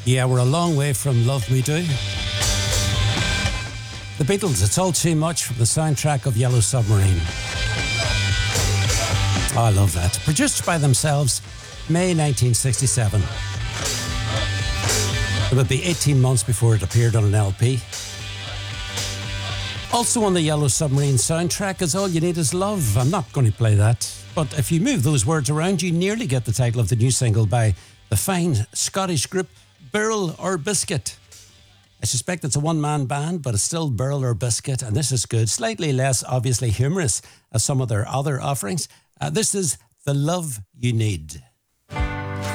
Yeah, we're a long way from Love Me Do. The Beatles, It's All Too Much, from the soundtrack of Yellow Submarine. Oh, I love that. Produced by themselves, May 1967. It would be 18 months before it appeared on an LP. Also on the Yellow Submarine soundtrack is All You Need Is Love. I'm not going to play that, but if you move those words around, you nearly get the title of the new single by the fine Scottish group Burl or Biscuit. I suspect it's a one-man band, but it's still Burl or Biscuit, and this is good. Slightly less obviously humorous as some of their other offerings. This is The Love You Need.